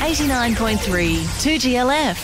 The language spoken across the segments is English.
89.3 2GLF.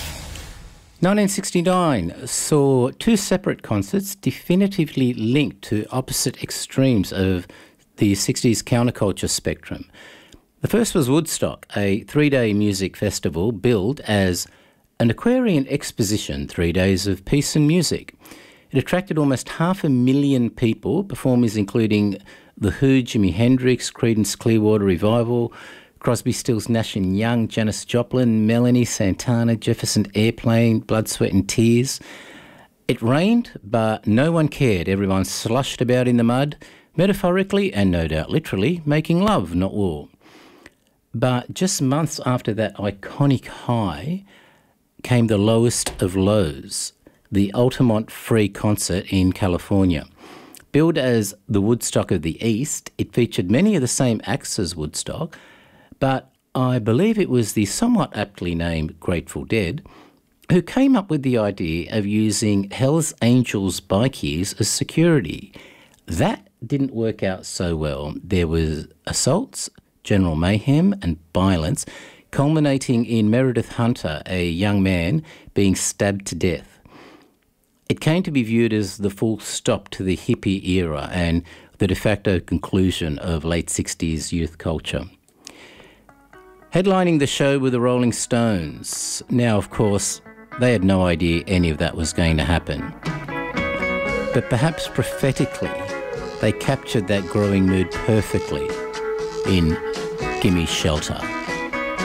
1969 saw two separate concerts definitively linked to opposite extremes of the 60s counterculture spectrum. The first was Woodstock, a 3-day music festival billed as an Aquarian exposition, 3 days of peace and music. It attracted almost 500,000 people, performers including The Who, Jimi Hendrix, Creedence Clearwater Revival, Crosby, Stills, Nash & Young, Janis Joplin, Melanie, Santana, Jefferson Airplane, Blood, Sweat and Tears. It rained, but no one cared. Everyone sloshed about in the mud, metaphorically and no doubt literally, making love, not war. But just months after that iconic high came the lowest of lows, the Altamont Free Concert in California. Billed as the Woodstock of the East, it featured many of the same acts as Woodstock, but I believe it was the somewhat aptly named Grateful Dead who came up with the idea of using Hell's Angels bikies as security. That didn't work out so well. There was assaults, general mayhem and violence, culminating in Meredith Hunter, a young man, being stabbed to death. It came to be viewed as the full stop to the hippie era and the de facto conclusion of late 60s youth culture. Headlining the show were the Rolling Stones. Now, of course, they had no idea any of that was going to happen. But perhaps prophetically, they captured that growing mood perfectly in Gimme Shelter.